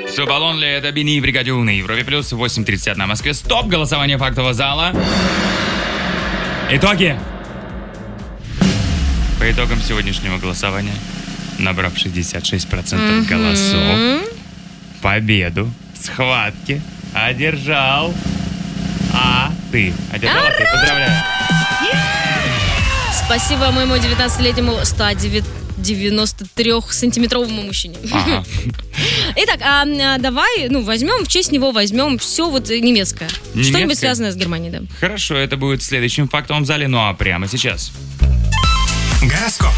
Субалон ли это Бини и Бригадюн? Европе плюс 8:31 в Москве. Стоп! Голосование фактового зала. Итоги. По итогам сегодняшнего голосования, набрав 66% голосов, победу в схватке одержал... ты. Одержала ты. Поздравляю. Спасибо моему 19-летнему 93-сантиметровому мужчине. Ага. Итак, давай, возьмем, в честь него возьмем все вот немецкое. Что-нибудь связанное с Германией, да. Хорошо, это будет в следующем фактовом зале, ну а прямо сейчас. Гороскоп.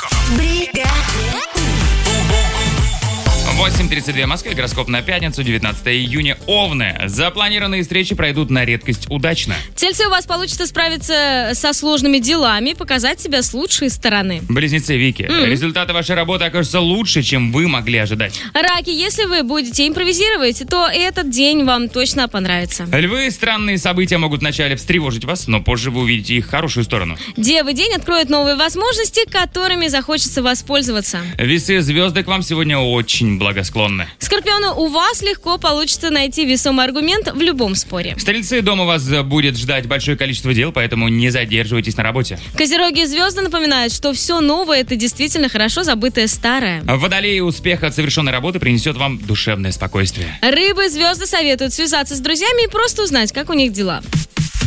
8:32 в Москве, гороскоп на пятницу, 19 июня. Овны. Запланированные встречи пройдут на редкость удачно. Тельцы, у вас получится справиться со сложными делами, показать себя с лучшей стороны. Близнецы, Вики. Результаты вашей работы окажутся лучше, чем вы могли ожидать. Раки, если вы будете импровизировать, то этот день вам точно понравится. Львы, странные события могут вначале встревожить вас, но позже вы увидите их хорошую сторону. Девы, день откроет новые возможности, которыми захочется воспользоваться. Весы, звезды к вам сегодня очень благосклонны. Скорпионы, у вас легко получится найти весомый аргумент в любом споре. Стрельцы, дома вас будет ждать большое количество дел, поэтому не задерживайтесь на работе. Козероги, звезды напоминают, что все новое – это действительно хорошо забытое старое. Водолеи, успех от совершенной работы принесет вам душевное спокойствие. Рыбы, звезды советуют связаться с друзьями и просто узнать, как у них дела.